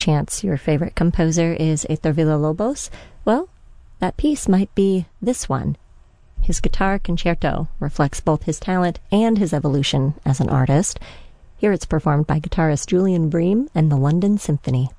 chance your favorite composer is Héctor Villa-Lobos, well, that piece might be this one. His guitar concerto reflects both his talent and his evolution as an artist. Here it's performed by guitarist Julian Bream and the London Symphony.